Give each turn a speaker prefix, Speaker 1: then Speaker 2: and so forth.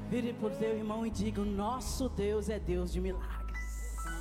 Speaker 1: Vire pro teu irmão e diga: o nosso Deus é Deus de milagre.